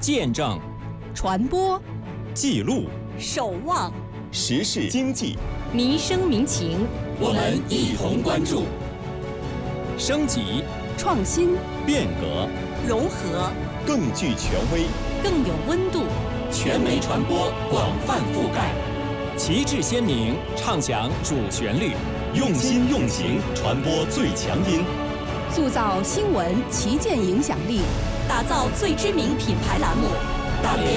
见证、 传播、 记录、 守望、 时事经济、 民生民情， 我们一同关注。 升级、 创新、 变革、 融合， 更具权威， 更有温度。 全媒传播，广泛覆盖， 旗帜鲜明，唱响主旋律， 用心用情传播最强音， 塑造新闻旗舰影响力，打造最知名品牌栏目。 大连